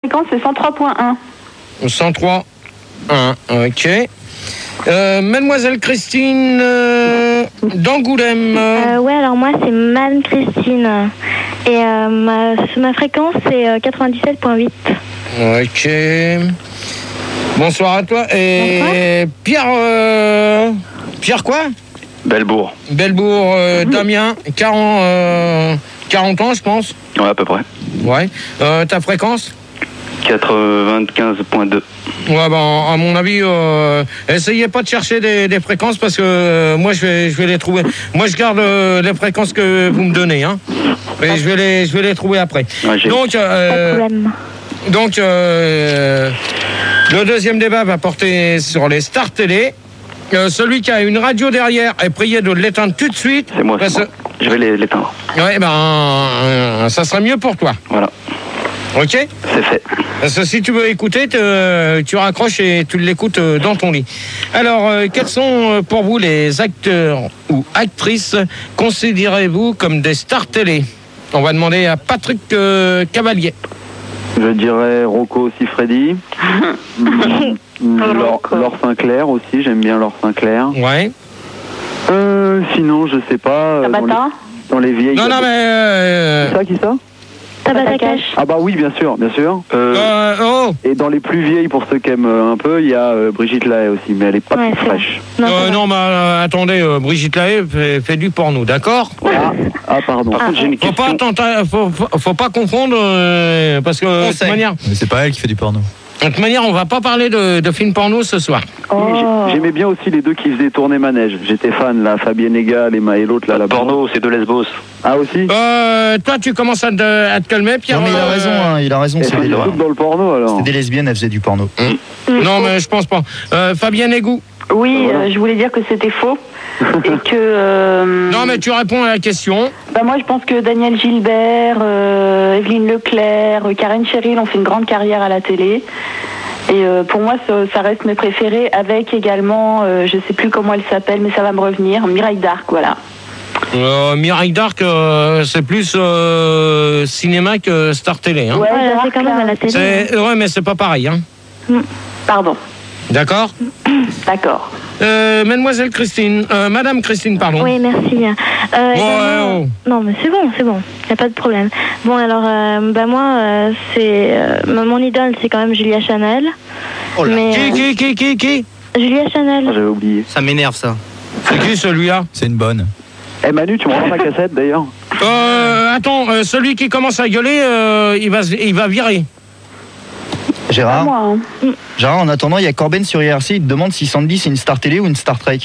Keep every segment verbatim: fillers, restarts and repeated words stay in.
fréquence, c'est cent trois point un. cent trois point un, ok. Euh, Mademoiselle Christine euh, d'Angoulême. Euh, ouais, alors moi, c'est Madame Christine. Et euh, ma, ma fréquence, c'est euh, quatre-vingt-dix-sept point huit. Ok. Bonsoir à toi. Et Bonsoir. Pierre... Euh, Pierre quoi? Belbourg. Belbourg, euh, mmh. Damien, quarante, euh, quarante ans, je pense. Ouais, à peu près. Ouais. Euh, ta fréquence? quatre-vingt-quinze point deux. Ouais, ben, à mon avis, euh, essayez pas de chercher des, des fréquences parce que euh, moi, je vais, je vais les trouver. Moi, je garde euh, les fréquences que vous me donnez, hein. Et je vais les, je vais les trouver après. Ouais, donc, euh, donc euh, le deuxième débat va porter sur les stars télé. Euh, celui qui a une radio derrière est prié de l'éteindre tout de suite. C'est moi, c'est moi. Que... Je vais l'éteindre. Ouais, ben, euh, ça serait mieux pour toi. Voilà. Ok? C'est fait. Parce que si tu veux écouter, te, tu raccroches et tu l'écoutes dans ton lit. Alors, euh, quels sont pour vous les acteurs ou actrices considérez-vous comme des stars télé? On va demander à Patrick euh, Cavalier. Je dirais Rocco Siffredi. Laure, Laure Sinclair aussi, j'aime bien Laure Sinclair. Ouais. Euh, sinon, je sais pas. Euh, dans, les, dans les vieilles. Non, non, mais. Euh... Qui ça, qui ça? Tabata Cash. Ah bah oui, bien sûr, bien sûr. Euh, euh, oh. Et dans les plus vieilles, pour ceux qui aiment un peu, il y a euh, Brigitte Lahaie aussi, mais elle est pas ouais, fraîche. Non, euh, non mais euh, attendez, euh, Brigitte Lahaie fait, fait du porno, d'accord? ah, ah, pardon. Par contre, j'ai une faut question. Pas tenter, faut, faut, faut pas confondre, euh, parce que de toute manière... Mais c'est pas elle qui fait du porno. De toute manière, on va pas parler de, de films porno ce soir. Oh. J'aimais bien aussi les deux qui faisaient tourner manège. J'étais fan, là, Fabienne Egal et, et l'autre là. La porno, c'est de Lesbos. Ah aussi. Euh, toi, tu commences à te, à te calmer, Pierre. Non mais il a raison, hein, il a raison. C'est des dans le porno alors. C'était des lesbiennes, elles faisaient du porno. Mmh. Non mais je pense pas. Euh, Fabienne Égou. Oui, voilà. euh, je voulais dire que c'était faux. Et que... Euh... Non mais tu réponds à la question. Bah moi je pense que Daniel Gilbert, euh, Evelyne Leclerc, euh, Karen Cheryl ont fait une grande carrière à la télé. Et euh, pour moi, ça, ça reste mes préférés, avec également, euh, je sais plus comment elle s'appelle, mais ça va me revenir, Mireille Darc, voilà. Euh, Mireille Darc, euh, c'est plus euh, cinéma que Star Télé. Hein. Ouais, ouais c'est quand même à la télé. C'est... Ouais, mais c'est pas pareil. Hein. Mm. Pardon. D'accord. D'accord. Euh, Mademoiselle Christine, euh, Madame Christine, pardon. Oui, merci. Euh, bon, moi, oh. Non, mais c'est bon, c'est bon, il n'y a pas de problème. Bon, alors, euh, bah moi, euh, c'est euh, mon idole, c'est quand même Julia Chanel. Oh là. Mais, qui, euh, qui, qui, qui, qui Julia Chanel. Ah, j'avais oublié. Ça m'énerve ça. C'est qui celui-là? C'est une bonne. Eh hey, Manu, tu me rends ma cassette d'ailleurs? Euh, attends, euh, celui qui commence à gueuler, euh, il va, il va virer. Gérard, moi, hein. Gérard, en attendant, il y a Corben sur I R C, il te demande si Sandy c'est une star télé ou une Star Trek.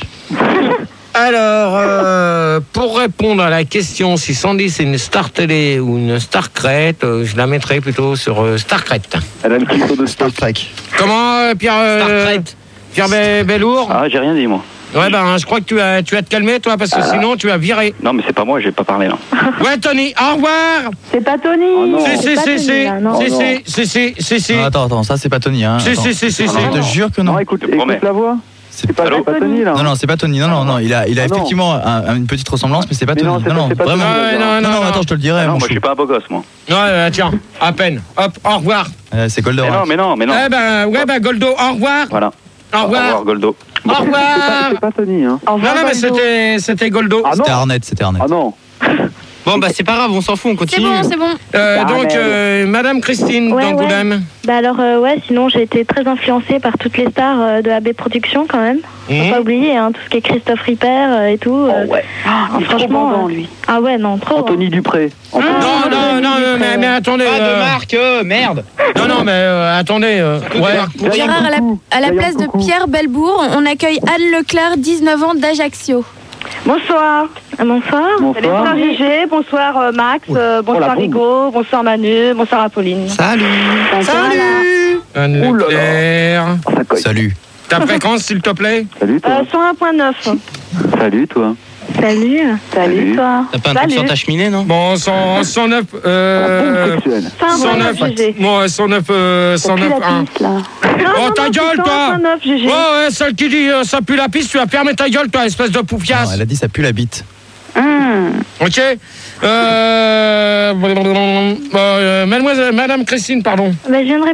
Alors, euh, pour répondre à la question si Sandy c'est une star télé ou une star crête, euh, je la mettrais plutôt sur euh, Star crête. Elle a le clito de Star Trek. Comment, euh, Pierre euh, Star crête. Pierre Be- Bellour? Ah, j'ai rien dit, moi. Ouais, ben, je crois que tu vas, tu vas te calmer, toi, parce que ah. sinon, tu vas virer. Non, mais c'est pas moi, j'ai pas parlé, là. Ouais, Tony, au revoir. C'est pas Tony. Oh, non. Si, si, si, si, si, si, si, si, si. Attends, attends, ça c'est pas Tony, hein. Si, si, si, si, si. Je te jure que non. Non, écoute, écoute la voix. C'est pas, pas Tony, là. Non, non, c'est pas Tony. Non, non, non. Il a, il a ah, effectivement un, une petite ressemblance, mais c'est pas mais Tony. Non, c'est non, pas, non, vraiment. Tony, non, non, non, non, non, attends, je te le dirai. Ah non, mon moi, chou. je suis pas un beau gosse, moi. Ouais, euh, tiens, à peine. Hop, au revoir. Euh, c'est Goldorak. Mais non, mais non, mais non. Eh ben, ouais, ben, Goldo, au revoir. Voilà. Au revoir. Au revoir, Goldo. Au revoir. C'est pas Tony, hein. Non, non, mais c'était, c'était Goldo. Ah, C'était Arnett, c'était Arnett. Ah non. Bon, bah c'est pas grave, on s'en fout, on continue. C'est bon, c'est bon. Euh, Ah, donc, merde. euh, Madame Christine Ouais, d'Angoulême. ouais. Bah alors, euh, ouais, sinon j'ai été très influencée par toutes les stars euh, de A B Productions quand même. Mmh. Faut pas oublier, hein, tout ce qui est Christophe Ripper euh, et tout. Euh, Oh, ouais. Ah, franchement, franchement, euh, lui. Ah ouais, non, trop. Anthony Dupré. Anthony. Non, non, non, non, mais, mais attendez. Pas de euh, marque, euh, merde. Non, non, mais euh, attendez. euh, ouais. Gérard, à la, à la place de Pierre Belbourg, on accueille Anne Leclerc, dix-neuf ans, d'Ajaccio. Bonsoir. Ah, bonsoir. Bonsoir Gégé, bonsoir euh, Max, euh, bonsoir Oh, la Rigaud, bonsoir Manu, bonsoir Apolline. Salut. Salut Anne Ouh là là. Leclerc. Ça colle. Salut. Ta fréquence, s'il te plaît? Salut, toi. Euh, cent un point neuf. Salut, toi. Salut. Salut, Salut. toi. T'as pas un truc Salut. sur ta cheminée, non? Bon, cent, cent neuf... Euh, Sexuel. cent neuf... Gégé. Bon, cent neuf... Euh, cent neuf... un. Oh, ta gueule, toi! cent un point neuf, Gégé. Ouais, ouais, celle qui dit euh, ça pue la piste, tu vas fermer ta gueule, toi, espèce de Non, poufiasse. elle a dit ça pue la bite. Hum. Ok. Euh, euh, mademoiselle, Madame Christine, pardon. Bah, je viens de